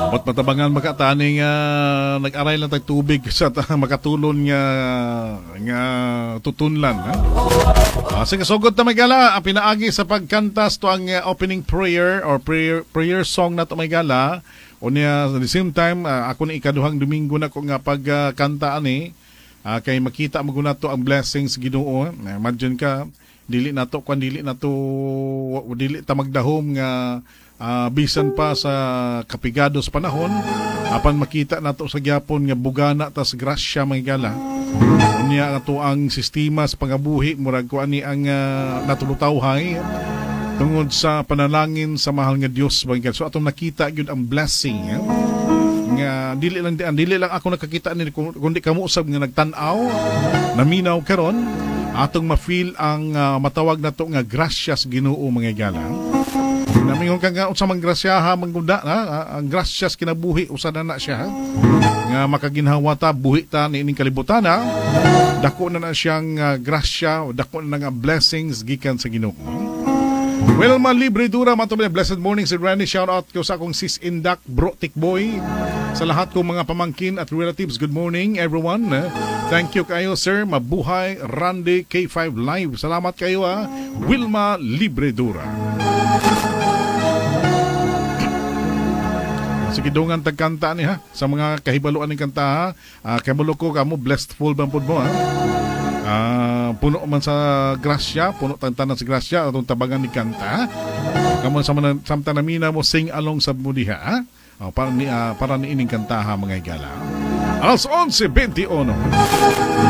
Ba't matabangan makataning nag-aray lang tag tubig sa makatulon nga tutunlan. Sige, sugod na may gala ang pinaagi sa pagkantas to ang opening prayer or prayer song na to may gala. O niya, at the same time, ako na ikaduhang Domingo na ko nga pagkanta ani kay makita maguna to ang blessings Ginoo. Imagine ka, dili na to dili ta magdahom nga bisan pa sa kapigados panahon apan makita nato sa gyapon nga bugana tas grasya mahigala unya ato ang sistema sa pangabuhi murag ko ani ang natulutawhay tungod sa panalangin sa mahal nga Dios mahigala. So atong nakita gyud ang blessing nga dili lang ako nakakita ni kundi kamo usab nga nagtan-aw naminaw karon atong ma-feel ang matawag na to nga gracias Ginoo mga igala. Namingon ka nga unsa man grasyaha mangguda ang gracias kinabuhi usa na siya nga makaginhawa ta buhi ta niining kalibutan dako na siyang grasya dako na nga blessings gikan sa Ginoo. Well, libre dura matubay blessed morning si Randy, shout out ko sa akong sis Indak bro Tikboy sa lahat kong mga pamangkin at relatives. Good morning everyone. Thank you kayo sir, mabuhay Randy K5 Live. Salamat kayo Wilma Libre Dura. Sige dungan tagkanta ni sa mga kahibaluan ng kanta kahibalo ko kamo blessed full bang pud mo puno man sa grasya, puno tantanan sa grasya atong tabangan ni kanta. Kamo samtang namina mo sing along sa mudiha para ni ining kantaha mga igala. Alas 11:21.